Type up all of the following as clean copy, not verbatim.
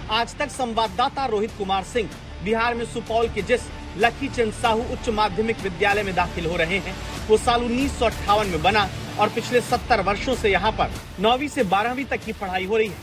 आज तक संवाददाता रोहित कुमार सिंह बिहार में सुपौल के जिस लखीचंद साहू उच्च माध्यमिक विद्यालय में दाखिल हो रहे हैं वो साल 1958 में बना और पिछले 70 वर्षों से यहाँ पर 9वीं से 12वीं तक की पढ़ाई हो रही है।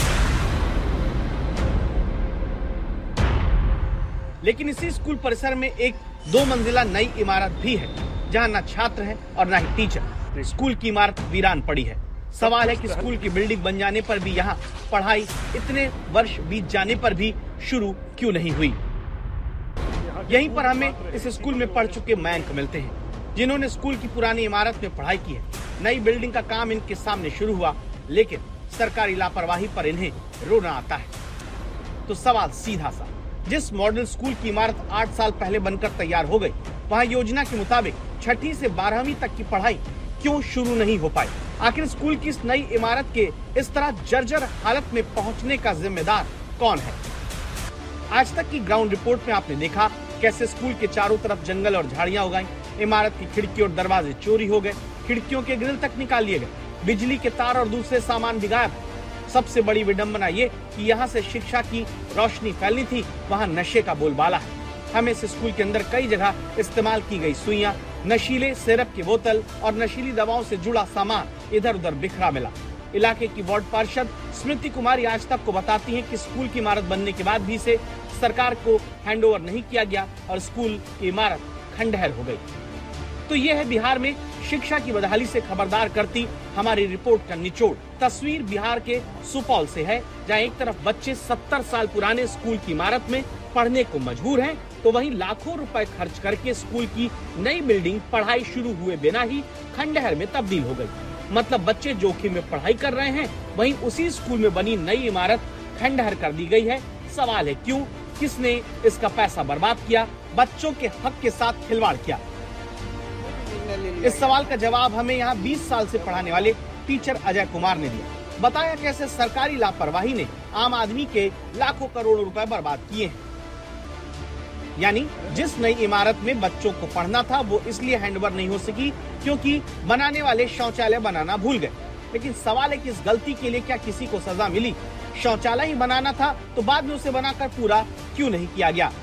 लेकिन इसी स्कूल परिसर में एक 2 मंजिला नई इमारत भी है जहाँ न छात्र हैं और न ही टीचर। स्कूल की इमारत वीरान पड़ी है। सवाल है कि स्कूल की बिल्डिंग बन जाने पर भी यहाँ पढ़ाई इतने वर्ष बीत जाने पर भी शुरू क्यों नहीं हुई। यहीं पर हमें इस स्कूल में पढ़ चुके मयंक मिलते हैं जिन्होंने स्कूल की पुरानी इमारत में पढ़ाई की है। नई बिल्डिंग का काम इनके सामने शुरू हुआ लेकिन सरकारी लापरवाही पर इन्हें रोना आता है। तो सवाल सीधा सा, जिस मॉडल स्कूल की इमारत 8 साल पहले बनकर तैयार हो गई वहाँ योजना के मुताबिक 6ठी से 12वीं तक की पढ़ाई क्यों शुरू नहीं हो पाई? आखिर स्कूल की इस नई इमारत के इस तरह जर्जर हालत में पहुंचने का जिम्मेदार कौन है? आज तक की ग्राउंड रिपोर्ट में आपने देखा कैसे स्कूल के चारों तरफ जंगल और झाड़ियां उगाई, इमारत की खिड़की और दरवाजे चोरी हो गए, खिड़कियों के ग्रिल तक निकाल लिए गए, बिजली के तार और दूसरे सामान भी गायब। सबसे बड़ी विडंबना ये कि यहाँ से शिक्षा की रोशनी फैलनी थी, वहाँ नशे का बोलबाला है। हमें इस स्कूल के अंदर कई जगह इस्तेमाल की गई सुइयां, नशीले सिरप की बोतल और नशीली दवाओं से जुड़ा सामान इधर उधर बिखरा मिला। इलाके की वार्ड पार्षद स्मृति कुमारी आज तक को बताती हैं कि स्कूल की इमारत बनने के बाद भी इसे सरकार को हैंडओवर नहीं किया गया और स्कूल की इमारत खंडहर हो गई। तो ये है बिहार में शिक्षा की बदहाली से खबरदार करती हमारी रिपोर्ट का निचोड़। तस्वीर बिहार के सुपौल से है जहाँ एक तरफ बच्चे 70 साल पुराने स्कूल की इमारत में पढ़ने को मजबूर हैं तो वहीं लाखों रुपए खर्च करके स्कूल की नई बिल्डिंग पढ़ाई शुरू हुए बिना ही खंडहर में तब्दील हो गई। मतलब बच्चे जोखिम में पढ़ाई कर रहे हैं, वहीं उसी स्कूल में बनी नई इमारत खंडहर कर दी गई है। सवाल है क्यों? किसने इसका पैसा बर्बाद किया? बच्चों के हक के साथ खिलवाड़ किया? इस सवाल का जवाब हमें यहाँ 20 साल से पढ़ाने वाले टीचर अजय कुमार ने दिया। बताया कैसे सरकारी लापरवाही ने आम आदमी के लाखों करोड़ों रुपए बर्बाद किए हैं। यानी जिस नई इमारत में बच्चों को पढ़ना था वो इसलिए हैंडओवर नहीं हो सकी क्योंकि बनाने वाले शौचालय बनाना भूल गए। लेकिन सवाल है कि इस गलती के लिए क्या किसी को सजा मिली? शौचालय ही बनाना था तो बाद में उसे बनाकर पूरा क्यों नहीं किया गया?